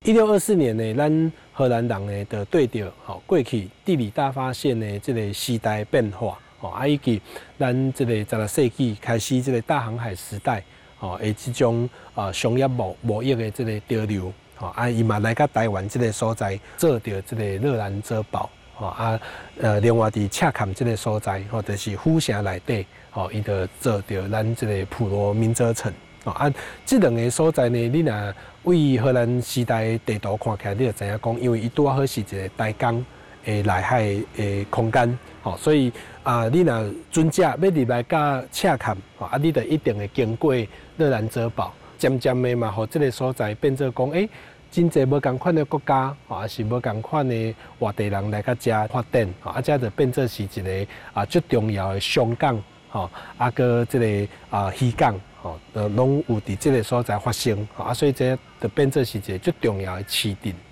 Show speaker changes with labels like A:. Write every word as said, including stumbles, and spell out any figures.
A: 一六二四年呢，咱荷兰人呢就对着吼过去地理大发现的这个时代变化，吼啊以及咱这个十六世纪开始这个大航海时代，吼的这种啊商业贸贸易的这个潮流，吼啊伊嘛来到台湾这个所在做着这个热兰遮堡，吼啊呃另外伫赤坎这个所在，吼就是府城内底，吼伊就做着咱这个普罗民遮城。哦啊，这两个所在呢，你若为荷兰时代地图看起来，你就知影讲，因为伊拄好是一个大江诶内海诶空间，吼、哦，所以啊，你若船只要入来到赤坎，吼啊，你就一定会经过热兰遮堡，渐渐的嘛，互这个所在变做讲，诶、欸，真侪无共款的国家，吼、啊，是无共款的外地人来到遮发展，吼、啊，遮就变做是一个啊最重要的商港，吼、啊，个这个啊渔港。哦，拢有伫即个所在发生，啊，所以这就变做是一个最重要的市镇。